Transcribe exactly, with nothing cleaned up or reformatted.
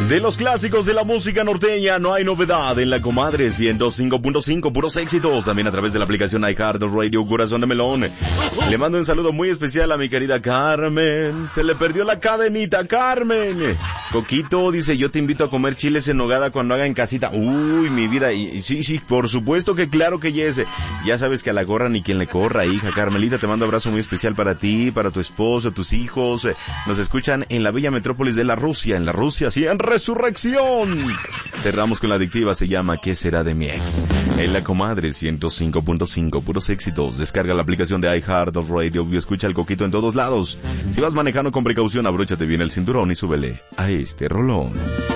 De los clásicos de la música norteña, no hay novedad en la comadre ciento cinco punto cinco, puros éxitos, también a través de la aplicación iHeartRadio, Corazón de Melón. Le mando un saludo muy especial a mi querida Carmen, se le perdió la cadenita, Carmen. Coquito dice, yo te invito a comer chiles en nogada cuando haga en casita. Uy, mi vida, y, y sí, sí, por supuesto que claro que yes. Ya sabes que a la gorra ni quien le corra, hija. Carmelita, te mando un abrazo muy especial para ti, para tu esposo, tus hijos. Nos escuchan en la bella metrópolis de la Rusia, en la Rusia, sí, en Resurrección. Cerramos con la adictiva, se llama ¿Qué será de mi ex? En la comadre ciento cinco punto cinco, puros éxitos. Descarga la aplicación de iHeartRadio y escucha el Coquito en todos lados. Si vas manejando con precaución, abróchate bien el cinturón y súbele a este rolón.